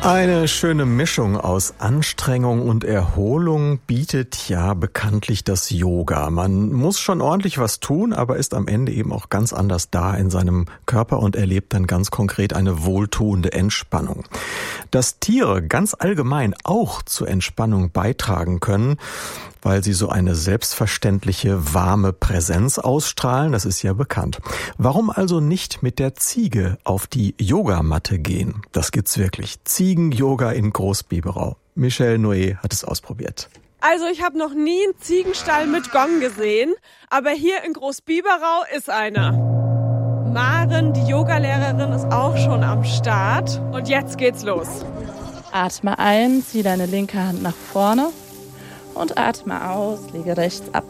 Eine schöne Mischung aus Anstrengung und Erholung bietet ja bekanntlich das Yoga. Man muss schon ordentlich was tun, aber ist am Ende eben auch ganz anders da in seinem Körper und erlebt dann ganz konkret eine wohltuende Entspannung. Dass Tiere ganz allgemein auch zur Entspannung beitragen können, weil sie so eine selbstverständliche, warme Präsenz ausstrahlen, das ist ja bekannt. Warum also nicht mit der Ziege auf die Yogamatte gehen? Das gibt's wirklich. Ziegen-Yoga in Groß-Biberau. Michelle Noé hat es ausprobiert. Also ich habe noch nie einen Ziegenstall mit Gong gesehen, aber hier in Groß-Biberau ist einer. Maren, die Yogalehrerin, ist auch schon am Start und jetzt geht's los. Atme ein, zieh deine linke Hand nach vorne und atme aus, lege rechts ab.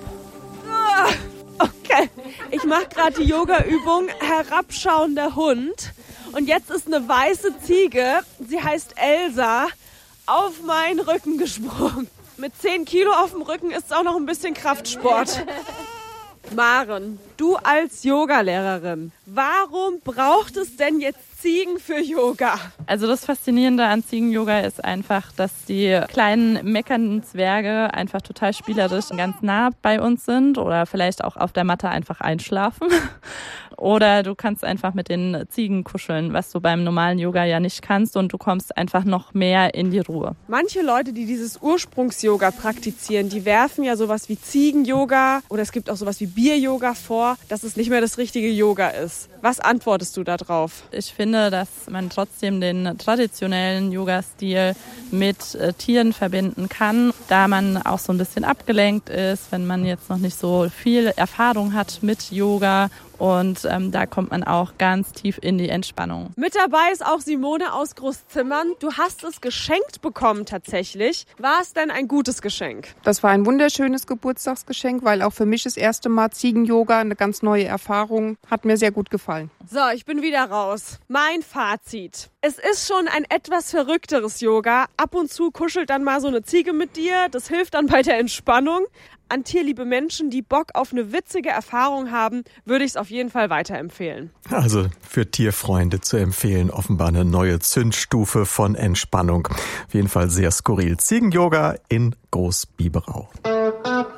Okay, ich mache gerade die Yoga-Übung herabschauender Hund und jetzt ist eine weiße Ziege, sie heißt Elsa, auf meinen Rücken gesprungen. Mit 10 Kilo auf dem Rücken ist es auch noch ein bisschen Kraftsport. Maren, du als Yogalehrerin, warum braucht es denn jetzt Ziegen für Yoga? Also das Faszinierende an Ziegen-Yoga ist einfach, dass die kleinen meckernden Zwerge einfach total spielerisch ganz nah bei uns sind oder vielleicht auch auf der Matte einfach einschlafen. Oder du kannst einfach mit den Ziegen kuscheln, was du beim normalen Yoga ja nicht kannst, und du kommst einfach noch mehr in die Ruhe. Manche Leute, die dieses Ursprungs-Yoga praktizieren, die werfen ja sowas wie Ziegen-Yoga oder es gibt auch sowas wie Bier-Yoga vor, dass es nicht mehr das richtige Yoga ist. Was antwortest du da drauf? Ich finde, dass man trotzdem den traditionellen Yoga-Stil mit Tieren verbinden kann, da man auch so ein bisschen abgelenkt ist, wenn man jetzt noch nicht so viel Erfahrung hat mit Yoga. Und da kommt man auch ganz tief in die Entspannung. Mit dabei ist auch Simone aus Großzimmern. Du hast es geschenkt bekommen tatsächlich. War es denn ein gutes Geschenk? Das war ein wunderschönes Geburtstagsgeschenk, weil auch für mich das erste Mal Ziegen-Yoga, eine ganz neue Erfahrung, hat mir sehr gut gefallen. So, ich bin wieder raus. Mein Fazit. Es ist schon ein etwas verrückteres Yoga. Ab und zu kuschelt dann mal so eine Ziege mit dir. Das hilft dann bei der Entspannung. An tierliebe Menschen, die Bock auf eine witzige Erfahrung haben, würde ich es auf jeden Fall weiterempfehlen. Also für Tierfreunde zu empfehlen, offenbar eine neue Zündstufe von Entspannung. Auf jeden Fall sehr skurril. Ziegen-Yoga in Groß-Biberau.